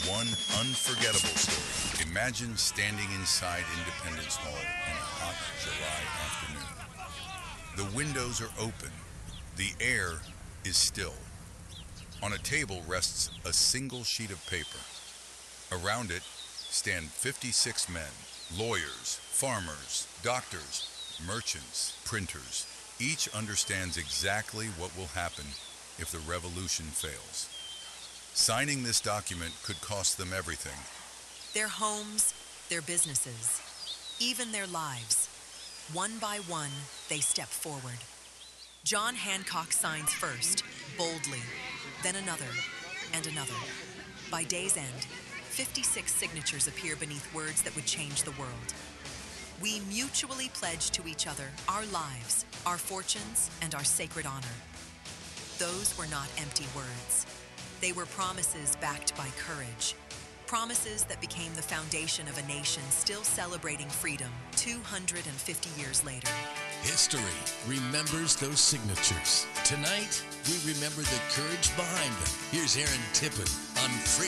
one unforgettable story. Imagine standing inside Independence Hall on a hot July afternoon. The windows are open. The air is still. On a table rests a single sheet of paper. Around it stand 56 men, lawyers, farmers, doctors, merchants, printers. Each understands exactly what will happen if the revolution fails. Signing this document could cost them everything. Their homes, their businesses, even their lives. One by one, they step forward. John Hancock signs first, boldly, then another, and another. By day's end, 56 signatures appear beneath words that would change the world. We mutually pledge to each other our lives, our fortunes, and our sacred honor. Those were not empty words. They were promises backed by courage. Promises that became the foundation of a nation still celebrating freedom 250 years later. History remembers those signatures. Tonight, we remember the courage behind them. Here's Aaron Tippin on Free